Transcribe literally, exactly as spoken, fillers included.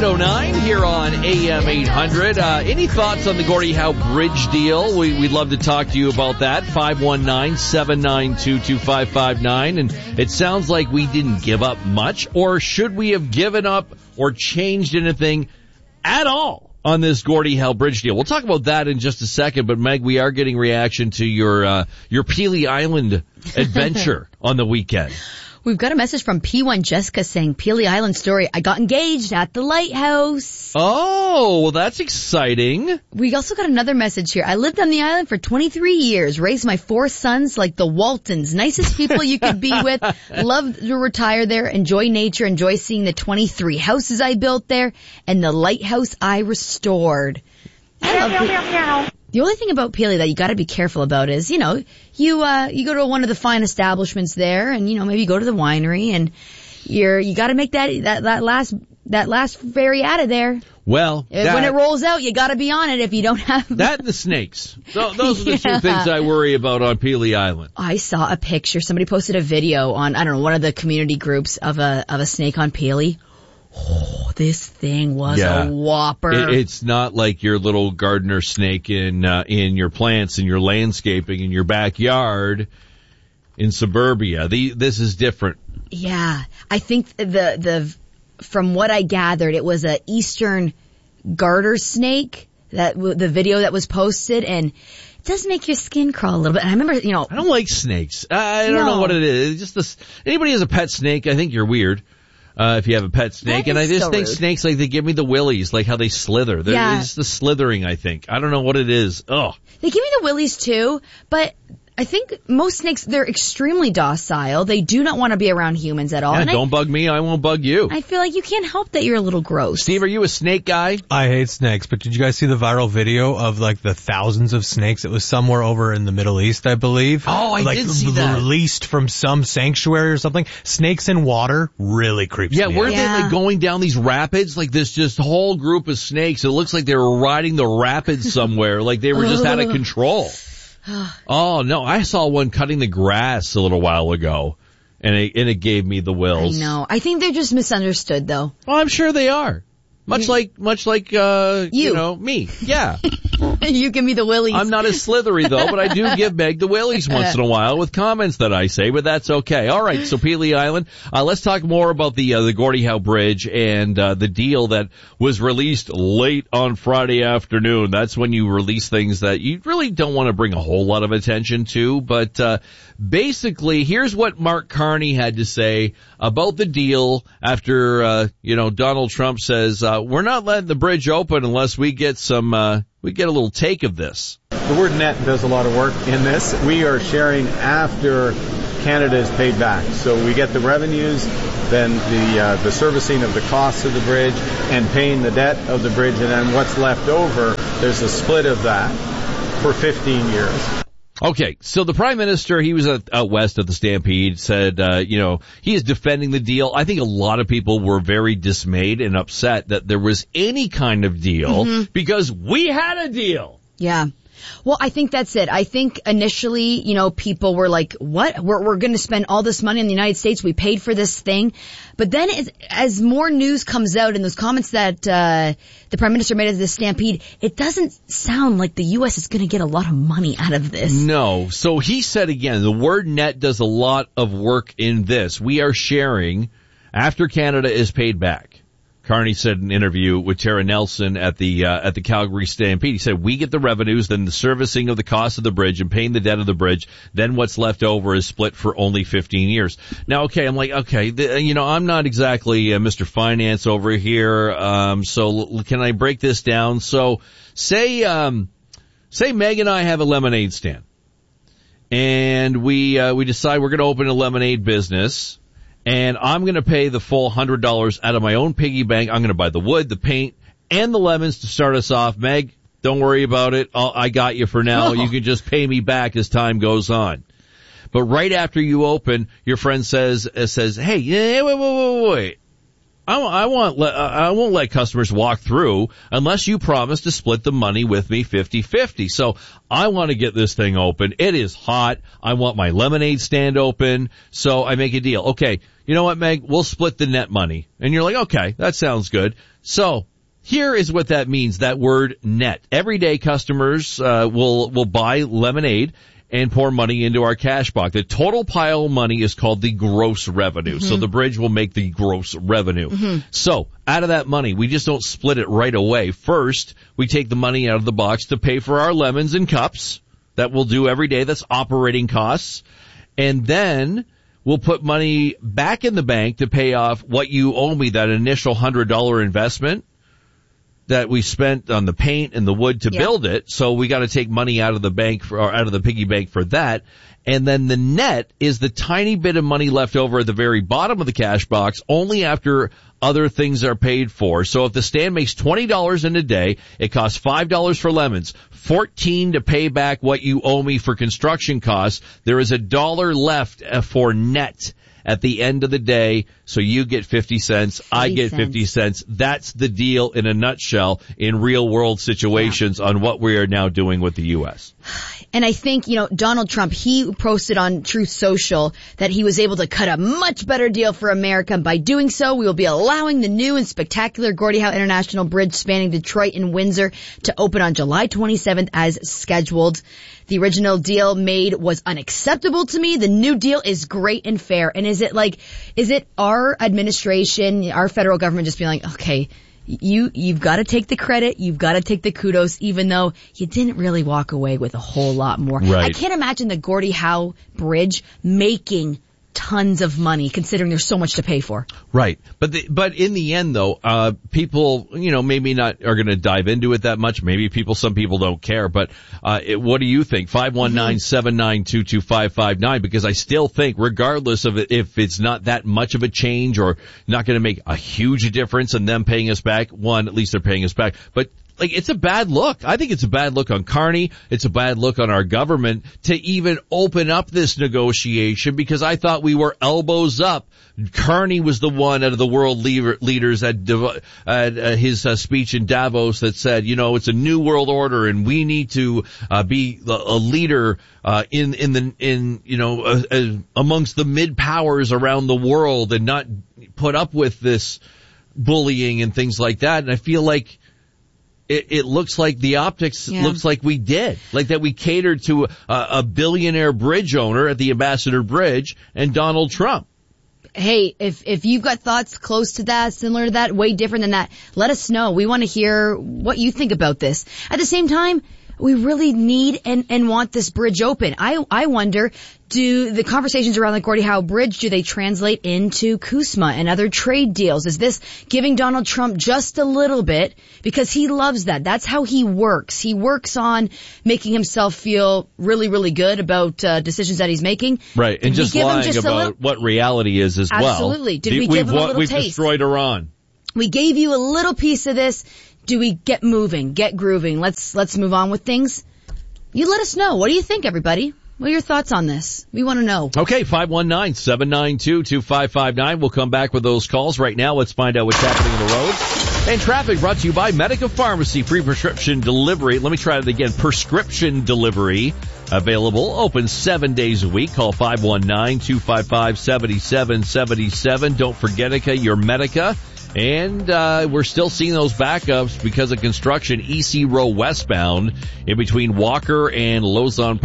eight oh nine here on A M eight hundred. Uh, any thoughts on the Gordie Howe Bridge deal? We, we'd love to talk to you about that. five one nine, seven nine two, two five five nine. And it sounds like we didn't give up much, or should we have given up or changed anything at all on this Gordie Howe Bridge deal? We'll talk about that in just a second, but Meg, we are getting reaction to your uh, your Pelee Island adventure on the weekend. We've got a message from P one Jessica saying, Pelee Island story, I got engaged at the lighthouse. Oh, well, that's exciting. We also got another message here. I lived on the island for twenty-three years, raised my four sons like the Waltons. Nicest people you could be with. Loved to retire there, enjoy nature, enjoy seeing the twenty-three houses I built there, and the lighthouse I restored. I love meow, meow, meow. The only thing about Pelee that you got to be careful about is, you know, you uh you go to one of the fine establishments there, and you know maybe you go to the winery, and you're you got to make that that that last that last ferry out of there. Well, that, when it rolls out, you got to be on it if you don't have that and the snakes. So those are the yeah. two things I worry about on Pelee Island. I saw a picture. Somebody posted a video on I don't know one of the community groups of a of a snake on Pelee. Oh, this thing was yeah. a whopper. It, it's not like your little gardener snake in uh, in your plants and your landscaping in your backyard in suburbia. The, this is different. Yeah, I think the the from what I gathered, it was a eastern garter snake. That the video that was posted, and it does make your skin crawl a little bit. And I remember, you know, I don't like snakes. I don't no. know what it is. It's just this. Anybody has a pet snake, I think you're weird. Uh, if you have a pet snake, and I just so think rude. snakes, like, they give me the willies, like how they slither. They're, Yeah. It's the slithering, I think. I don't know what it is. Ugh. They give me the willies too, but I think most snakes, they're extremely docile. They do not want to be around humans at all. Yeah, and don't I, bug me, I won't bug you. I feel like you can't help that you're a little gross. Steve, are you a snake guy? I hate snakes, but did you guys see the viral video of like the thousands of snakes? It was somewhere over in the Middle East, I believe. Oh, I like, did see that. Released from some sanctuary or something. Snakes in water really creeps Yeah, me weren't out. they Yeah. like going down these rapids? Like this just whole group of snakes. It looks like they were riding the rapids somewhere. Like they were just out of control. Oh, no, I saw one cutting the grass a little while ago, and it, and it gave me the I wills. know. I think they're just misunderstood though. Well, I'm sure they are. Much like, much like, uh, you. You. know, me. Yeah. You give me the willies. I'm not as slithery though, but I do give Meg the willies once in a while with comments that I say, but that's okay. All right, so Pelee Island. Uh, let's talk more about the uh, the Gordie Howe Bridge and uh, the deal that was released late on Friday afternoon. That's when you release things that you really don't want to bring a whole lot of attention to, but uh basically, here's what Mark Carney had to say about the deal after uh you know Donald Trump says uh we're not letting the bridge open unless we get some uh we get a little take of this. The word net does a lot of work in this. We are sharing after Canada is paid back. So we get the revenues, then the uh, the servicing of the costs of the bridge, and paying the debt of the bridge, and then what's left over, there's a split of that for fifteen years. Okay, so the Prime Minister, he was out, out west at the Stampede, said, uh, you know, he is defending the deal. I think a lot of people were very dismayed and upset that there was any kind of deal mm-hmm. because we had a deal. Yeah. Well, I think that's it. I think initially, you know, people were like, what? We're, we're going to spend all this money in the United States. We paid for this thing. But then as, as more news comes out and those comments that, uh, the Prime Minister made at the Stampede, it doesn't sound like the U S is going to get a lot of money out of this. No. So he said again, the word net does a lot of work in this. We are sharing after Canada is paid back. Carney said in an interview with Tara Nelson at the uh, at the Calgary Stampede. He said, we get the revenues, then the servicing of the cost of the bridge and paying the debt of the bridge. Then what's left over is split for only fifteen years. Now, okay, I'm like, okay, the, you know, I'm not exactly uh, Mister Finance over here. Um, so l- can I break this down? So say, um, say Meg and I have a lemonade stand and we, uh, we decide we're going to open a lemonade business. And I'm going to pay the full one hundred dollars out of my own piggy bank. I'm going to buy the wood, the paint, and the lemons to start us off. Meg, don't worry about it. I'll, I got you for now. Oh. You can just pay me back as time goes on. But right after you open, your friend says, uh, says, hey, wait, wait, wait, wait. I, I want, I won't let customers walk through unless you promise to split the money with me fifty-fifty. So I want to get this thing open. It is hot. I want my lemonade stand open. So I make a deal. Okay. You know what, Meg? We'll split the net money. And you're like, okay, that sounds good. So here is what that means, that word net. Everyday customers, uh, will, will buy lemonade and pour money into our cash box. The total pile of money is called the gross revenue. Mm-hmm. So the bridge will make the gross revenue. Mm-hmm. So out of that money, we just don't split it right away. First, we take the money out of the box to pay for our lemons and cups that we'll do every day. That's operating costs. And then we'll put money back in the bank to pay off what you owe me, that initial one hundred dollars investment that we spent on the paint and the wood to yep. build it. So we got to take money out of the bank for, or out of the piggy bank for that. And then the net is the tiny bit of money left over at the very bottom of the cash box only after other things are paid for. So if the stand makes twenty dollars in a day, it costs five dollars for lemons, fourteen dollars to pay back what you owe me for construction costs. There is a dollar left for net at the end of the day, so you get fifty cents, I get fifty cents. That's the deal in a nutshell in real world situations yeah. on what we are now doing with the U S. And I think, you know, Donald Trump, he posted on Truth Social that he was able to cut a much better deal for America. By doing so, we will be allowing the new and spectacular Gordie Howe International Bridge spanning Detroit and Windsor to open on July twenty-seventh as scheduled. The original deal made was unacceptable to me. The new deal is great and fair. And is it like, is it our administration, our federal government just being like, okay, you, you've got to take the credit, you've got to take the kudos, even though you didn't really walk away with a whole lot more. Right. I can't imagine the Gordie Howe Bridge making tons of money considering there's so much to pay for. Right. But the, but in the end though, uh, people, you know, maybe not are going to dive into it that much. Maybe people, some people don't care, but, uh, it, what do you think? five one nine, seven nine two, two five five nine, because I still think regardless of it, if it's not that much of a change or not going to make a huge difference in them paying us back, one, at least they're paying us back, but like, it's a bad look. I think it's a bad look on Carney. It's a bad look on our government to even open up this negotiation, because I thought we were elbows up. Carney was the one out of the world leader, leaders at, at uh, his uh, speech in Davos that said, you know, it's a new world order and we need to uh, be a leader uh, in in the in you know uh, uh, amongst the mid powers around the world and not put up with this bullying and things like that. And I feel like It, it looks like the optics yeah. looks like we did, like that we catered to a, a billionaire bridge owner at the Ambassador Bridge and Donald Trump. Hey, if if you've got thoughts close to that, similar to that, way different than that, let us know. We want to hear what you think about this. At the same time, we really need and, and want this bridge open. I, I wonder, do the conversations around the Gordie Howe Bridge, do they translate into CUSMA and other trade deals? Is this giving Donald Trump just a little bit? Because he loves that. That's how he works. He works on making himself feel really, really good about uh, decisions that he's making. Right, and just lying just about little... what reality is as Absolutely. well. Absolutely. Did we give we've, him a little we've taste? We've destroyed Iran. We gave you a little piece of this. Do we get moving, get grooving? Let's let's move on with things. You let us know. What do you think, everybody? What are your thoughts on this? We want to know. Okay, five one nine, seven nine two, two five five nine. We'll come back with those calls. Right now, let's find out what's happening on the roads. And traffic brought to you by Medica Pharmacy. Free prescription delivery. Let me try it again. Prescription delivery available. Open seven days a week. Call five one nine, two five five, seven seven seven seven. Don't forget it, your Medica. And uh we're still seeing those backups because of construction. E C Row westbound in between Walker and Lausanne